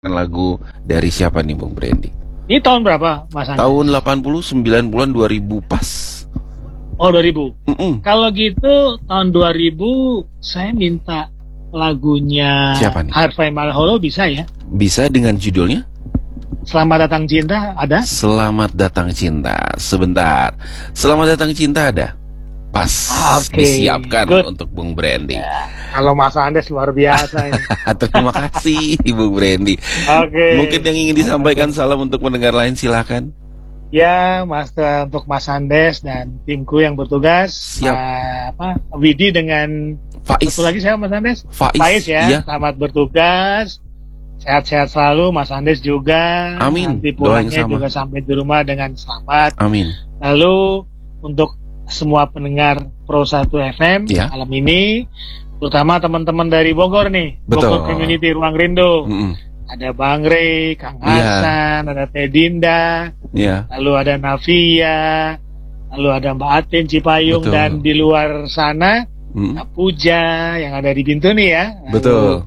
Lagu dari siapa nih Bung Brandy? Ini tahun berapa Mas Andi? Tahun 80, 9 bulan 2000 pas. Oh 2000. Kalau gitu tahun 2000 saya minta lagunya Siapa nih? Harvey Malaiholo bisa ya? Bisa dengan judulnya? Selamat Datang Cinta ada? Selamat Datang Cinta. Sebentar. Selamat Datang Cinta ada? Pas. Disiapkan untuk Bung Brandy. Kalau Mas Andes luar biasa ini. Terima kasih Bung Brandy. Mungkin yang ingin disampaikan salam untuk pendengar lain silakan. Ya, Mas, untuk Mas Andes dan timku yang bertugas. Siap. Widi dengan Faiz. Satu lagi saya Mas Andes. Faiz ya. Iya. Selamat bertugas. Sehat-sehat selalu, Mas Andes juga. Amin. Nanti pulangnya juga sampai di rumah dengan selamat. Amin. Lalu untuk semua pendengar Pro 1 FM malam ini, terutama teman-teman dari Bogor nih, Bogor Community Ruang Rindu. Ada Bang Rey, Kang Hasan, ada Teh Dinda, lalu ada Navia, lalu ada Mbak Atin Cipayung, dan di luar sana Puja yang ada di pintu nih ya. Lalu,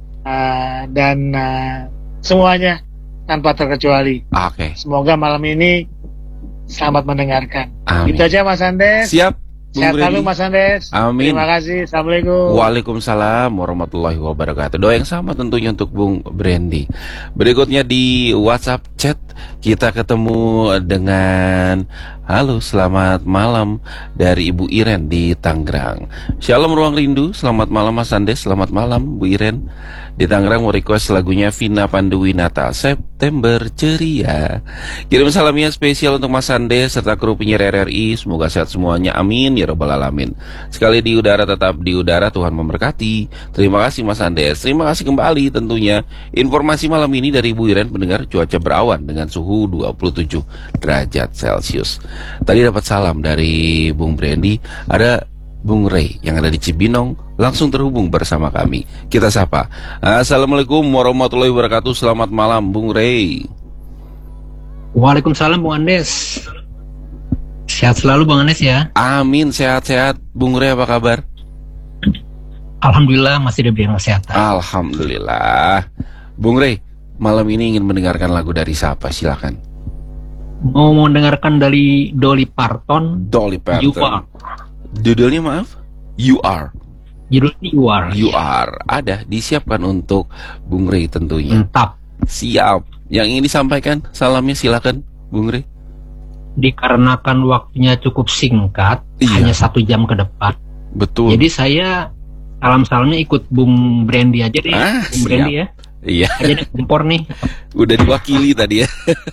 dan semuanya tanpa terkecuali. Semoga malam ini selamat mendengarkan. Amin. Itu aja Mas Andes. Siap. Sehat selalu Mas Andes. Amin. Terima kasih. Assalamualaikum. Waalaikumsalam warahmatullahi wabarakatuh. Doa yang sama tentunya untuk Bung Brandy. Berikutnya di WhatsApp chat kita ketemu dengan halo selamat malam dari Ibu Iren di Tangerang. Shalom Ruang Rindu. Selamat malam Mas Andes. Selamat malam Bu Iren. Di Tangerang mau request lagunya Vina Panduwinata, September Ceria. Kirim salamnya spesial untuk Mas Andes serta kru penyiar RRI. Semoga sehat semuanya, amin ya robbal alamin. Sekali di udara tetap di udara, Tuhan memberkati. Terima kasih Mas Andes. Terima kasih kembali tentunya. Informasi malam ini dari Bu Iren, pendengar cuaca berawan dengan suhu 27 derajat Celcius. Tadi dapat salam dari Bung Brandy. Ada Bung Rey yang ada di Cibinong langsung terhubung bersama kami. Kita sapa. Assalamualaikum warahmatullahi wabarakatuh. Selamat malam Bung Rey. Waalaikumsalam Bung Andes. Sehat selalu Bung Andes ya. Amin, sehat-sehat. Bung Rey apa kabar? Alhamdulillah masih diberikan kesehatan. Alhamdulillah. Bung Rey, malam ini ingin mendengarkan lagu dari siapa? Silakan. Mau mendengarkan dari Dolly Parton. Dolly Parton. You Are. Judulnya maaf? You Are. Judulnya You Are. You Are. Ada disiapkan untuk Bung Rey tentunya. Mantap. Siap. Yang ingin disampaikan salamnya silakan Bung Rey. Dikarenakan waktunya cukup singkat, hanya 1 jam ke depan. Betul. Jadi saya salam-salamnya ikut Bung Brandy aja deh. Bung Brandy ya. Iya. Aja kompor nih. Udah diwakili tadi ya.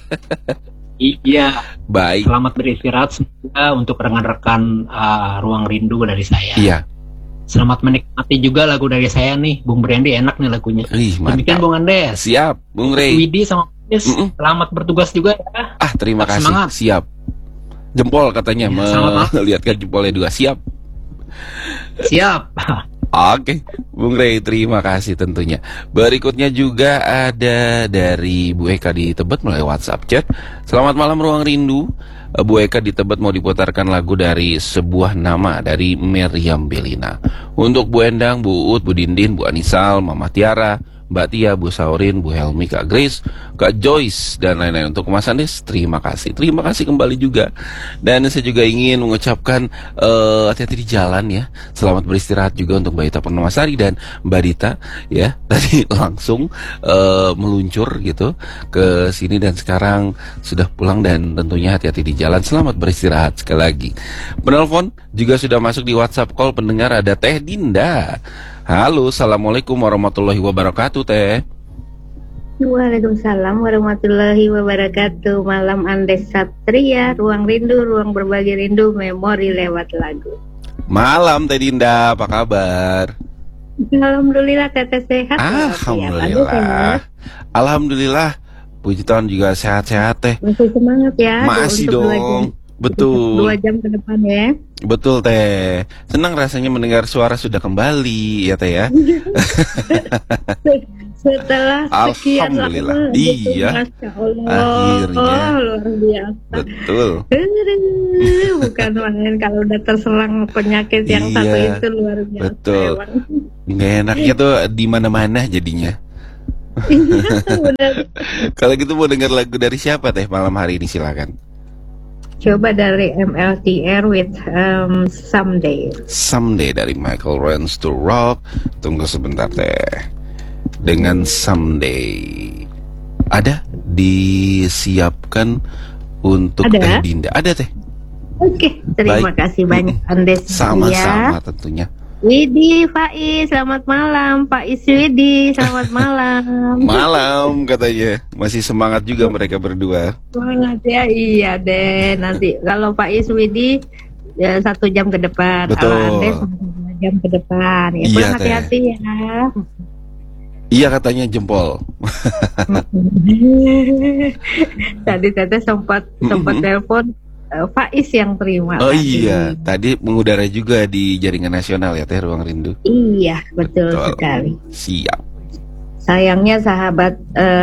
Iya. Baik. Selamat beristirahat semoga untuk rekan-rekan Ruang Rindu dari saya. Iya. Selamat menikmati juga lagu dari saya nih, Bung Brandy, enak nih lagunya. Demikian Bung Andes. Siap, Bung Rey. Widi sama Andes, selamat bertugas juga ya. Terima kasih. Semangat. Siap. Jempol katanya, melihatkan jempolnya juga. Siap. Siap. Oke, Bung Rey, terima kasih tentunya. Berikutnya juga ada dari Bu Eka di Tebet melalui WhatsApp chat. Selamat malam Ruang Rindu. Bu Eka di Tebet mau diputarkan lagu dari Sebuah Nama dari Meriam Belina. Untuk Bu Endang, Bu Uut, Bu Dindin, Bu Anisal, Mama Tiara, Mbak Tia, Bu Saurin, Bu Helmi, Kak Grace, Kak Joyce, dan lain-lain. Untuk Mas Andes, terima kasih. Terima kasih kembali juga. Dan saya juga ingin mengucapkan hati-hati di jalan ya. Selamat beristirahat juga untuk Mbak Ita Purnamasari dan Mbak Dita ya. Tadi langsung meluncur gitu ke sini dan sekarang sudah pulang, dan tentunya hati-hati di jalan. Selamat beristirahat sekali lagi. Penelpon juga sudah masuk di WhatsApp call pendengar, ada Teh Dinda. Halo, assalamualaikum warahmatullahi wabarakatuh Teh. Waalaikumsalam warahmatullahi wabarakatuh. Malam Andes Satria, Ruang Rindu, Ruang Berbagi Rindu, Memori lewat lagu. Malam Teh Dinda, apa kabar? Alhamdulillah Teteh sehat. Alhamdulillah. Alhamdulillah. Puji Tuhan juga sehat-sehat Teh. Masih semangat ya. Masih dong. Betul. 2 jam ke depan ya. Betul Teh. Senang rasanya mendengar suara sudah kembali ya Teh ya. Setelah sekian lama. Iya. Akhirnya. Luar biasa. Betul. Bukan main kalau udah terserang penyakit yang satu itu luar biasa. Betul. Nggak enaknya tuh di mana-mana jadinya. Kalau gitu mau dengar lagu dari siapa teh malam hari ini, silakan. Coba dari MLTR with Someday. Someday dari Michael Learns to Rock. Tunggu sebentar teh. Dengan Someday. Ada disiapkan untuk Teh Dinda. Ada teh. Oke, terima kasih banyak Andes. Sama-sama tentunya. Widi, Faiz, selamat malam. Faiz, Widi, selamat malam. Malam katanya. Masih semangat juga mereka berdua. Semangat ya, iya deh. Nanti kalau Faiz, Widi ya 1 jam ke depan. Betul. Kalau Andes 2 jam ke depan. Ya, iya, hati-hati ya. Iya katanya jempol. Tadi Teteh sempat telepon. Faiz yang terima. Oh iya, tadi mengudara juga di jaringan nasional ya Teh Ruang Rindu. Iya, betul sekali. Siap. Sayangnya sahabat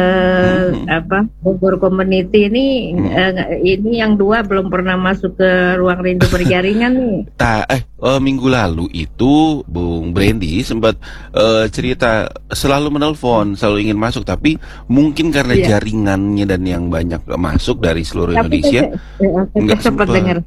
Bogor Community ini yang 2 belum pernah masuk ke Ruang Rindu berjaringan nih. Minggu lalu itu Bung Brandy sempat cerita selalu menelpon, selalu ingin masuk, tapi mungkin karena jaringannya dan yang banyak masuk dari seluruh Indonesia nggak sempat dengar.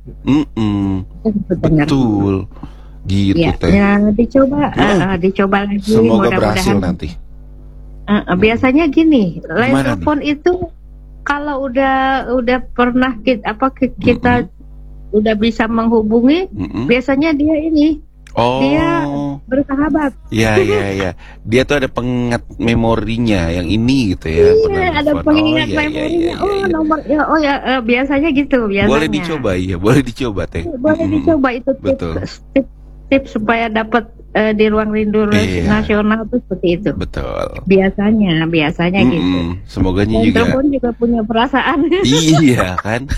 Betul, gitu Teh. Ya, dicoba lagi. Semoga berhasil nanti. Biasanya gini, line telepon itu kalau udah pernah kita udah bisa menghubungi, biasanya dia dia bersahabat. Iya. Dia tuh ada pengingat memorinya yang ini gitu ya. Iya, ada pengingat memorinya. Nomor biasanya gitu. Boleh dicoba Teh. Boleh dicoba itu tips supaya dapat di Ruang Rindu nasional tuh seperti itu. Betul. Biasanya gitu. Semoga juga. Telepon juga punya perasaan. Iya kan.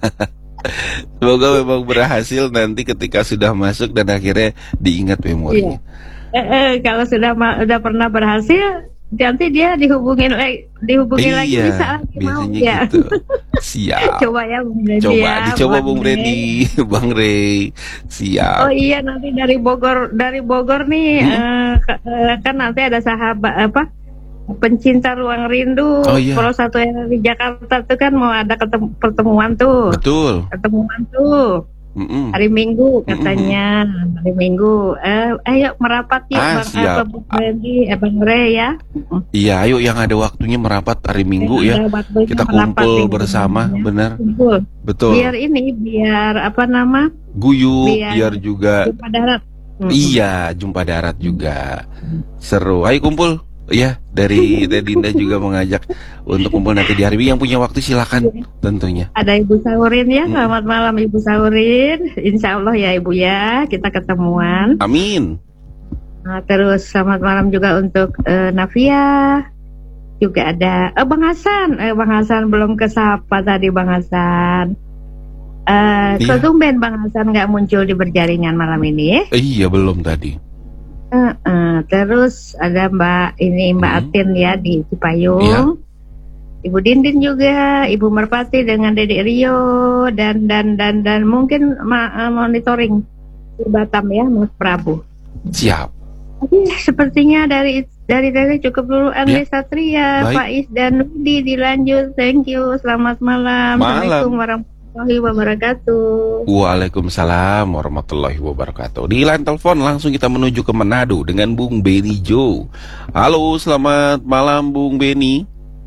Semoga memang berhasil nanti ketika sudah masuk dan akhirnya diingat memorinya. Kalau sudah pernah berhasil, nanti dia dihubungin lagi bisa lagi mau ya. Gitu. Siap. Coba ya Bung Brandy. Dicoba Bung Brandy, Bang Rey. Siap. Oh iya, nanti dari Bogor nih kan nanti ada sahabat pencinta Ruang Rindu Pro 1 di Jakarta tuh kan mau ada pertemuan tuh. Betul. Pertemuan tuh. Hari Minggu katanya. Hari Minggu. Ayo merapat ya Bang Brandy, Bang Rey ya. Iya, ayo yang ada waktunya merapat hari Minggu ya. Kita kumpul bersama, benar. Betul. Biar guyup, biar juga jumpa darat. Iya, jumpa darat juga. Seru. Ayo kumpul. Ya, dari Teh Dinda juga mengajak untuk kumpul nanti di hari Minggu. Yang punya waktu silakan tentunya. Ada Ibu Saurin ya, selamat malam Ibu Saurin. Insya Allah ya Ibu ya, kita ketemuan. Amin. Nah, terus selamat malam juga untuk Navia. Juga ada Bang Hasan. Bang Hasan belum kesapa tadi Bang Hasan. Ketumben Bang Hasan nggak muncul di berjaringan malam ini. Iya, belum tadi. Terus ada Mbak Atin ya di Cipayung, Ibu Dindin juga, Ibu Merpati dengan Dedek Rio dan mungkin monitoring di Batam ya Mas Prabu. Siap. Tapi sepertinya dari cukup dulu. Andri Satria, Faiz dan Nudi dilanjut. Thank you. Selamat malam. Assalamualaikum warahmatullahi wabarakatuh. Waalaikumsalam warahmatullahi wabarakatuh. Di line telepon langsung kita menuju ke Manado dengan Bung Benny Joe. Halo, selamat malam Bung Benny.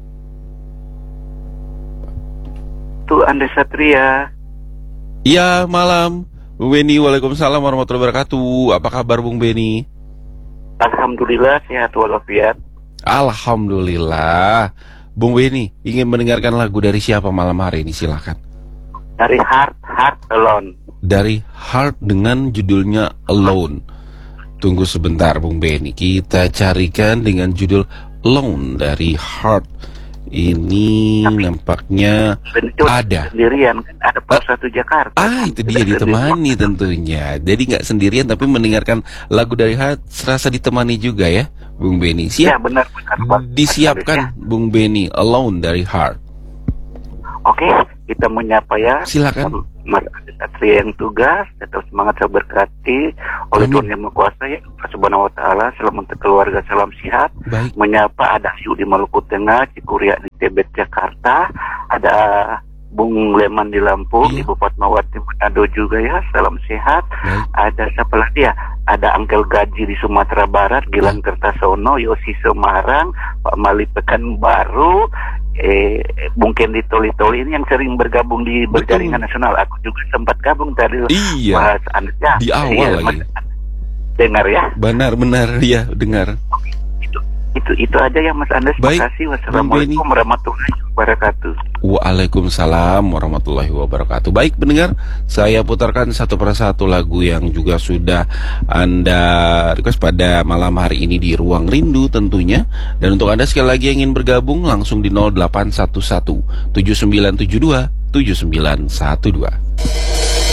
Tuh Andres Satria. Iya, malam Bung Benny. Waalaikumsalam warahmatullahi wabarakatuh. Apa kabar Bung Benny? Alhamdulillah sehat walafiat. Alhamdulillah. Bung Benny ingin mendengarkan lagu dari siapa malam hari ini? Silakan. Dari Heart Alone. Dari Heart dengan judulnya Alone. Tunggu sebentar Bung Benny, kita carikan dengan judul Alone dari Heart. Ini nampaknya ada sendirian, ada Pro 1 Jakarta. Itu dia ditemani tentunya. Jadi nggak sendirian tapi mendengarkan lagu dari Heart serasa ditemani juga ya Bung Benny. Siap? Ya benar. Disiapkan Bung Benny Alone dari Heart. Oke, kita menyapa ya. Silakan. Mas Andi Satria yang tugas, tetap semangat, saya berkati oleh Tuhan Yang Maha Kuasa ya, Subhanahu Wa Taala. Salam untuk keluarga, salam sehat. Baik. Menyapa ada Ayu di Maluku Tengah, Cikuria di Tebet Jakarta, ada Bung Leman di Lampung, Ibu Fatmawati Manado juga ya, salam sehat. Ada siapa lagi ya? Ada Angkel Gaji di Sumatera Barat, Gilang Kertasono, Yosi Semarang, Pak Mali Pekanbaru, Bung Kendi Toli-Toli ini yang sering bergabung di Berjaringan Nasional. Aku juga sempat gabung tadi. Iya. Mas Anies ya. Di awal lagi. Dengar ya? Benar ya, dengar. Itu aja ya Mas Andes. Terima kasih. Wassalamualaikum warahmatullahi wabarakatuh. Waalaikumsalam warahmatullahi wabarakatuh. Baik pendengar, saya putarkan satu persatu lagu yang juga sudah Anda request pada malam hari ini di Ruang Rindu tentunya. Dan untuk Anda sekali lagi yang ingin bergabung, langsung di 0811 7972 7912.